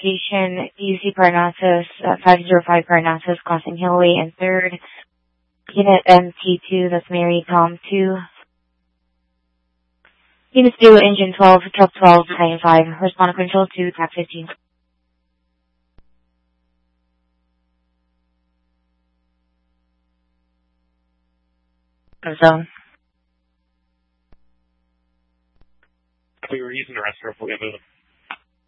location, UC Parnassus, 505 Parnassus, crossing Hillway and 3rd. Unit MT2, that's Mary Tom 2. Unit 2, engine 12, truck 12, 95. Respond to control 2, TAC 15. Zone. We were using the restroom. We'll get moving.